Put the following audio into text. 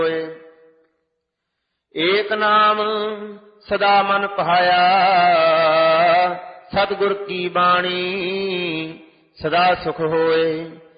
ਏਕ ਨਾਮ ਸਦਾ ਮਨ ਪਾਇਆ, ਸਤਿਗੁਰ ਕੀ ਬਾਣੀ ਸਦਾ ਸੁਖ ਹੋਏ।